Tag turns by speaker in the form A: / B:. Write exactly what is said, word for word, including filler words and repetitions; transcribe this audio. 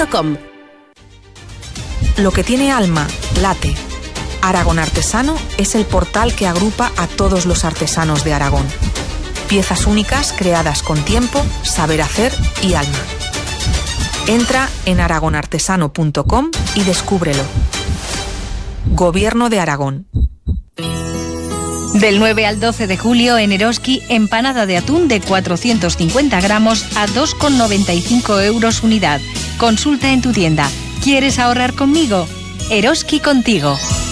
A: com.
B: Lo que tiene alma, late. Aragón Artesano es el portal que agrupa a todos los artesanos de Aragón. Piezas únicas creadas con tiempo, saber hacer y alma. Entra en aragón artesano punto com y descúbrelo. Gobierno de Aragón.
C: Del nueve al doce de julio en Eroski, empanada de atún de cuatrocientos cincuenta gramos a dos con noventa y cinco euros unidad. Consulta en tu tienda. ¿Quieres ahorrar conmigo? Eroski contigo.